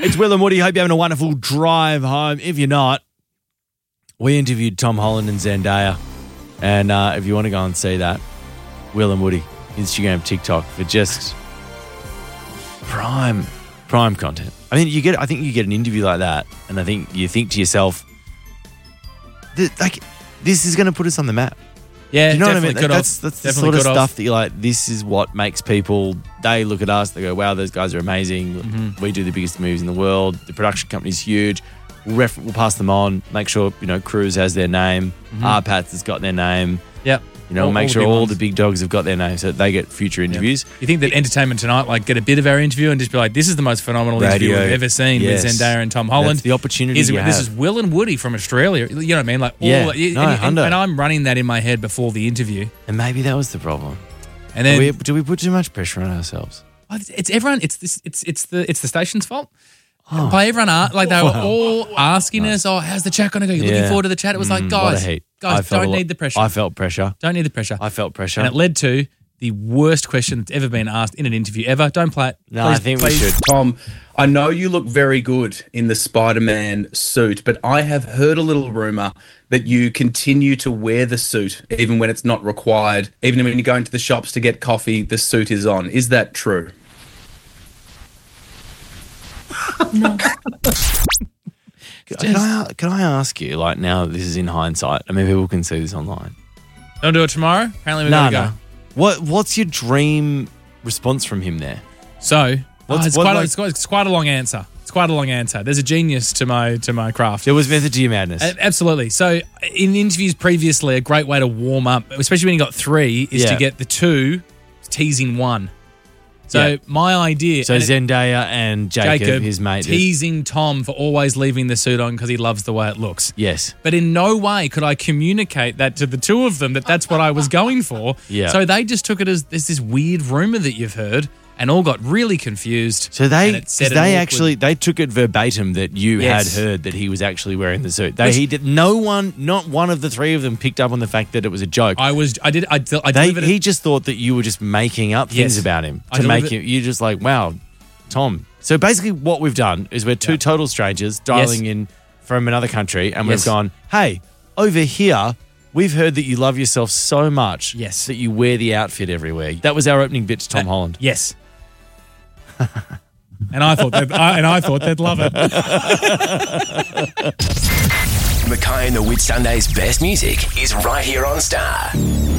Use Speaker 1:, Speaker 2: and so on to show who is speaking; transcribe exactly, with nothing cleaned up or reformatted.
Speaker 1: It's Will and Woody. Hope you're having a wonderful drive home. If you're not, we interviewed Tom Holland and Zendaya. And uh, if you want to go and see that, Will and Woody, Instagram, TikTok, for just prime, prime content. I mean, you get. I think you get an interview like that, and I think you think to yourself, like, this is going to put us on the map.
Speaker 2: Yeah,
Speaker 1: Do you know what I
Speaker 2: definitely
Speaker 1: mean?
Speaker 2: good
Speaker 1: That's,
Speaker 2: off.
Speaker 1: that's the
Speaker 2: Definitely
Speaker 1: sort of
Speaker 2: good
Speaker 1: stuff
Speaker 2: off.
Speaker 1: that you're like, this is what makes people, they look at us, they go, wow, those guys are amazing.
Speaker 2: Mm-hmm.
Speaker 1: We do the biggest movies in the world. The production company's huge. We'll, ref- we'll pass them on, make sure, you know, Cruise has their name.
Speaker 2: Mm-hmm.
Speaker 1: R Pats has got their name.
Speaker 2: Yep.
Speaker 1: You know,
Speaker 2: All-
Speaker 1: make
Speaker 2: all the
Speaker 1: sure
Speaker 2: big
Speaker 1: all
Speaker 2: ones.
Speaker 1: the big dogs have got their name so that they get future interviews.
Speaker 2: You think that Entertainment Tonight, like, get a bit of our interview and just be like, this is the most phenomenal interview
Speaker 1: Radio,
Speaker 2: we've ever seen
Speaker 1: yes.
Speaker 2: with Zendaya and Tom Holland.
Speaker 1: That's the opportunity
Speaker 2: Is,
Speaker 1: you
Speaker 2: This
Speaker 1: have.
Speaker 2: is Will and Woody from Australia. You know what I mean? Like, all
Speaker 1: Yeah.
Speaker 2: the- and,
Speaker 1: No,
Speaker 2: and-
Speaker 1: hundo.
Speaker 2: and I'm running that in my head before the interview.
Speaker 1: And maybe that was the problem.
Speaker 2: And then
Speaker 1: do, we, do we put too much pressure on ourselves?
Speaker 2: Oh, It's, it's everyone. It's this. It's it's the it's the station's fault. By everyone, a- like they were all asking us, "Oh, how's the chat going to go? You're
Speaker 1: Yeah.
Speaker 2: looking forward to the chat?" It was like,
Speaker 1: Mm, lot of
Speaker 2: guys,
Speaker 1: heat. I
Speaker 2: guys,
Speaker 1: felt a
Speaker 2: don't
Speaker 1: lot-
Speaker 2: need the pressure.
Speaker 1: I felt pressure.
Speaker 2: Don't need the pressure.
Speaker 1: I felt pressure.
Speaker 2: and it led to the worst question that's ever been asked in an interview ever. Don't play it.
Speaker 1: No,
Speaker 2: Please,
Speaker 1: I think
Speaker 2: please.
Speaker 1: we should.
Speaker 3: Tom, I know you look very good in the Spider-Man suit, but I have heard a little rumor that you continue to wear the suit even when it's not required. Even when you go into the shops to get coffee, the suit is on. Is that true?
Speaker 1: Can I, can I ask you, like, now this is in hindsight, I mean, people can see this online.
Speaker 2: Don't do it tomorrow. Apparently, we're
Speaker 1: No,
Speaker 2: going to
Speaker 1: no.
Speaker 2: go.
Speaker 1: What, what's your dream response from him there?
Speaker 2: So
Speaker 1: What's-
Speaker 2: oh, it's,
Speaker 1: what,
Speaker 2: quite a,
Speaker 1: like-
Speaker 2: it's, quite, it's quite a long answer. It's quite a long answer. There's a genius to my to my craft.
Speaker 1: There was method to your madness.
Speaker 2: A- Absolutely. So, in interviews previously, a great way to warm up, especially when you got three, is
Speaker 1: Yeah.
Speaker 2: to get the two teasing one. So,
Speaker 1: Yeah.
Speaker 2: my idea.
Speaker 1: So
Speaker 2: and it-
Speaker 1: Zendaya and Jacob, his mate.
Speaker 2: teasing Tom for always leaving the suit on because he loves the way it looks.
Speaker 1: Yes.
Speaker 2: But in no way could I communicate that to the two of them that that's what I was going for.
Speaker 1: Yeah.
Speaker 2: So they just took it as there's this weird rumor that you've heard, and all got really confused.
Speaker 1: So they,
Speaker 2: and it set
Speaker 1: 'cause
Speaker 2: an
Speaker 1: they
Speaker 2: awkward-
Speaker 1: actually, they took it verbatim that you
Speaker 2: Yes.
Speaker 1: had heard that he was actually wearing the suit. They,
Speaker 2: Which-
Speaker 1: he did. No one, not one of the three of them, picked up on the fact that it was a joke.
Speaker 2: I was. I did. I. del- I
Speaker 1: They,
Speaker 2: delivered it.
Speaker 1: he just thought that you were just making up things
Speaker 2: Yes.
Speaker 1: about him
Speaker 2: I
Speaker 1: to make
Speaker 2: delivered-
Speaker 1: him. You're just like, wow, Tom. So basically, what we've done is we're two
Speaker 2: Yeah.
Speaker 1: total strangers dialing
Speaker 2: Yes.
Speaker 1: in from another country, and
Speaker 2: Yes.
Speaker 1: we've gone, hey, over here. We've heard that you love yourself so much
Speaker 2: Yes.
Speaker 1: that you wear the outfit everywhere. That was our opening bit to Tom
Speaker 2: Uh,
Speaker 1: Holland.
Speaker 2: Yes. and I thought that. I, and I thought they'd love it.
Speaker 4: Mackay and the Whitsundays' best music is right here on Star.